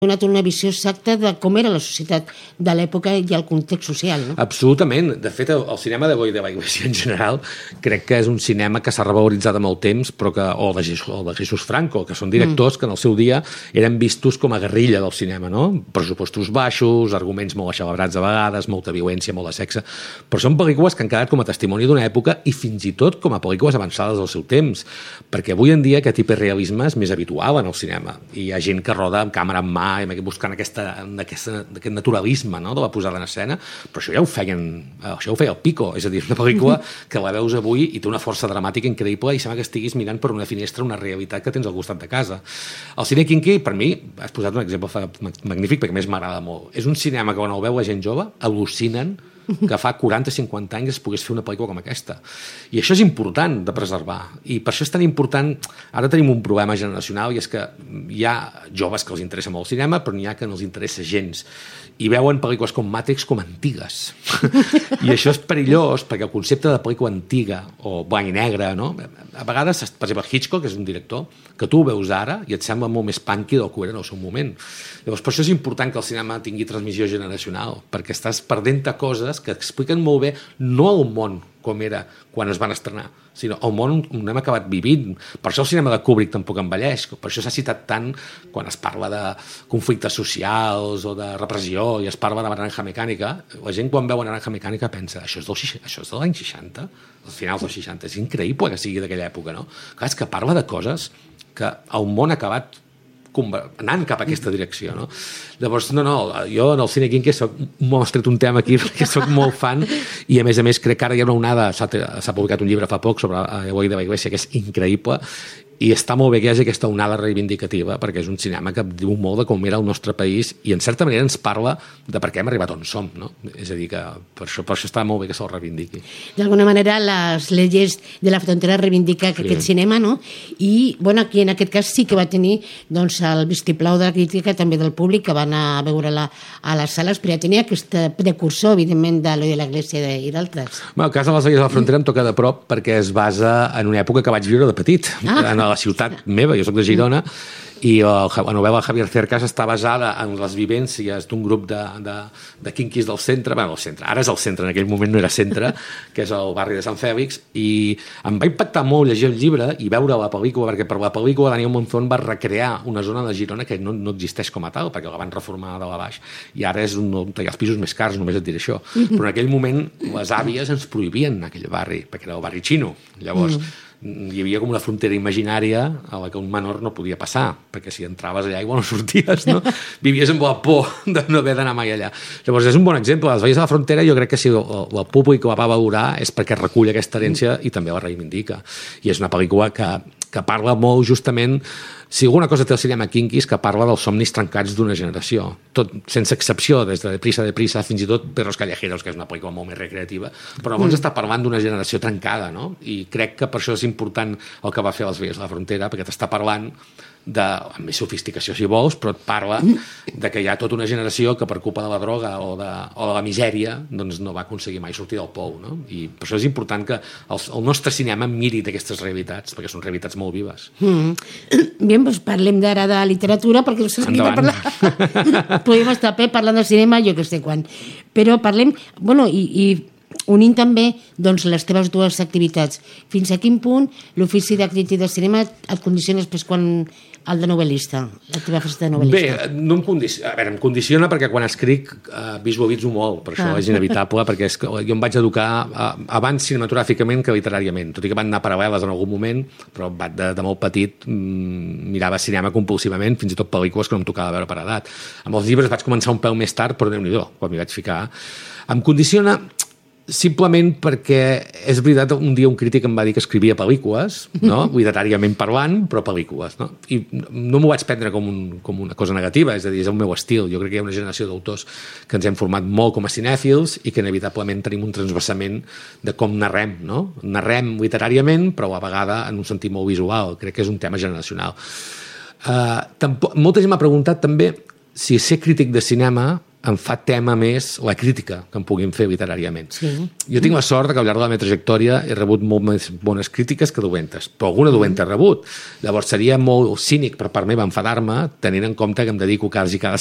donat una visió exacta de com era la societat de l'època i el context social, no? Absolutament. De fet, el cinema de Boi de Baigüesa en general crec que és un cinema que s'ha revaloritzat amb el temps, però que, o de Jesús Franco, que són directors que en el seu dia eren vistos com a guerrilla del cinema, no? Pressupostos baixos, arguments molt aixelebrats a vegades, molta violència, molt de sexe, però són pel·lícules que han quedat com a testimoni d'una època i fins i tot com a pel·lícules avançades del seu temps, perquè avui en dia aquest hiperrealisme és més habitual en el cinema. I hi ha gent que roda amb càmera en mà, buscant aquest naturalisme, no?, de la posada en escena, però això ja ho feia el Pico, és a dir, una pel·lícula que la veus avui i té una força dramàtica increïble i sembla que estiguis mirant per una finestra una realitat que tens al costat de casa. El cine kinky, per mi, has posat un exemple magnífic perquè a més m'agrada molt. És un cinema que quan el veu la gent jove al·lucinen que fa 40-50 anys es pogués fer una pel·lícula com aquesta. I això és important de preservar. I per això és tan important... Ara tenim un problema generacional i és que hi ha joves que els interessa molt el cinema, però n'hi ha que no els interessa gens. I veuen pel·lícules com Matrix com antigues. I això és perillós perquè el concepte de pel·lícula antiga o blanc i negre, no? A vegades, per exemple, Hitchcock és un director que tu ho veus ara i et sembla molt més punky del que ho era en el seu moment. Llavors, per això és important que el cinema tingui transmissió generacional, perquè estàs perdent-te coses que expliquen molt bé no el món com era quan es van estrenar, sinó el món on hem acabat vivint. Per això el cinema de Kubrick tampoc envelleix, per això s'ha citat tant quan es parla de conflictes socials o de repressió i es parla de Naranja Mecànica. La gent quan veu Naranja Mecànica pensa això és de l'any 60, als finals dels 60. És increïble que sigui d'aquella època, no? Clar, és que parla de coses que el món ha acabat anant cap a aquesta direcció, no? Llavors, jo en el cine kinky m'ho has tret un tema aquí perquè soc molt fan i a més crec que ara hi ha una onada, s'ha publicat un llibre fa poc sobre Boi de Baigüesa que és increïble i està molt bé que hi hagi aquesta onada reivindicativa perquè és un cinema que diu molt de com era el nostre país i en certa manera ens parla de per què hem arribat on som, no? És a dir, que per això està molt bé que se'l reivindiqui. D'alguna manera, les lleis de la frontera reivindica aquest cinema, no? I, aquí en aquest cas sí que va tenir el vistiplau de la crítica també del públic que va anar a veure-la a les sales, però ja tenia aquest precursor, evidentment, d'Eloi de la Iglesia i d'altres. El cas de les lleis de la frontera em toca de prop perquè es basa en una època que vaig viure de petit, en la ciutat meva, jo soc de Girona, i la novel·la Javier Cercas està basada en les vivències d'un grup de quinquis del centre, el centre, ara és el centre, en aquell moment no era centre, que és el barri de Sant Fèlix, i em va impactar molt llegir el llibre i veure la pel·lícula, perquè per la pel·lícula Daniel Monzón va recrear una zona de Girona que no existeix com a tal, perquè la van reformar de la baix, i ara és un dels pisos més cars, només et diré això. Però en aquell moment les àvies ens prohibien aquell barri, perquè era el barri xino. Llavors, hi havia com una frontera imaginària a la que un menor no podia passar, perquè si entraves allà igual no sorties, no? Vivies amb la por de no haver d'anar mai allà. Llavors és un bon exemple. Les Veïes de la Frontera jo crec que si el públic la va valorar és perquè recull aquesta herència i també la reivindica. I és una pel·lícula que parla molt justament, si alguna cosa té el cinema kinky és que parla dels somnis trencats d'una generació, tot sense excepció, des de Deprisa, fins i tot Perros Callejeros, que és una pel·lícula molt més recreativa, però llavors està parlant d'una generació trencada, no? I crec que per això és important el que va fer Les Veïes de la Frontera, perquè t'està parlant amb més sofisticació si vols, però et parla de que hi ha tota una generació que per culpa de la droga o de la misèria doncs no va aconseguir mai sortir del pou, no? I per això és important que el nostre cinema miri d'aquestes realitats, perquè són realitats molt vives. Bé, doncs parlem d'ara de literatura, perquè podem estar parlant del cinema jo que sé quan, però parlem, i unint també les teves dues activitats. Fins a quin punt l'ofici de crític de cinema et condiciona després quan el de novel·lista, la teva faceta de novel·lista? Bé, no em condiciona. A veure, em condiciona perquè quan escric visualitzo molt, per això és inevitable, perquè jo em vaig educar abans cinematogràficament que literàriament, tot i que van anar paral·leles en algun moment, però de molt petit mirava cinema compulsivament, fins i tot pel·lícules que no em tocava veure per edat. Amb els llibres vaig començar un pèl més tard, però Déu-n'hi-do, quan m'hi vaig ficar. Em condiciona simplement perquè és veritat, un dia un crític em va dir que escrivia pel·lícules, no? Literàriament parlant, però pel·lícules, no? I no m'ho vaig prendre com una cosa negativa, és a dir, és el meu estil. Jo crec que hi ha una generació d'autors que ens hem format molt com a cinèfils i que inevitablement tenim un transvasament de com narrem, no? Narrem literàriament, però a la vegada en un sentit molt visual. Crec que és un tema generacional. Molta gent m'ha preguntat també si ser crític de cinema em fa tema més la crítica que em puguin fer literàriament. Sí. Jo tinc la sort que al llarg de la meva trajectòria he rebut molt més bones crítiques que dolentes, però alguna dolenta he rebut. Llavors seria molt cínic per part meva enfadar-me, tenint en compte que em dedico quasi cada